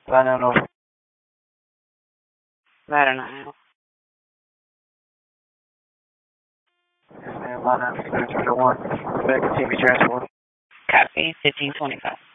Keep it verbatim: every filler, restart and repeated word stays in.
Ladder nine. Ladder nine. Yes, ma'am. Ladder nine, one. Back to T V transport. Copy, fifteen twenty-five.